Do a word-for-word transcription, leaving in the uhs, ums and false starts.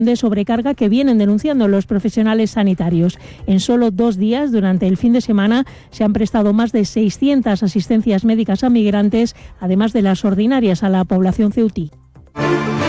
de sobrecarga que vienen denunciando los profesionales sanitarios. En solo dos días, durante el fin de semana, se han prestado más de seiscientas asistencias médicas a migrantes, además de las ordinarias a la población ceutí.